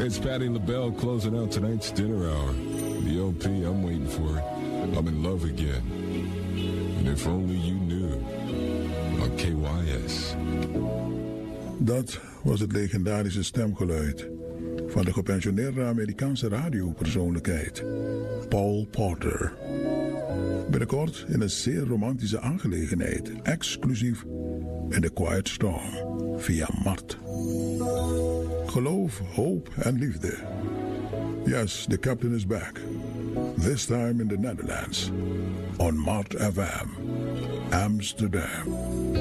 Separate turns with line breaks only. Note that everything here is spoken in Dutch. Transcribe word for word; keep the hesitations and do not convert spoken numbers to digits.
It's Patti LaBelle closing out tonight's dinner hour. The L P I'm waiting for. I'm in love again. And if only you knew. On K Y S.
Dat was het legendarische stemgeluid van de gepensioneerde Amerikaanse radiopersoonlijkheid Paul Porter. Binnenkort in een zeer romantische aangelegenheid, exclusief in The Quiet Storm via Mart. Geloof, hoop en liefde. Yes, the captain is back. This time in the Netherlands. On Mart F M. Amsterdam.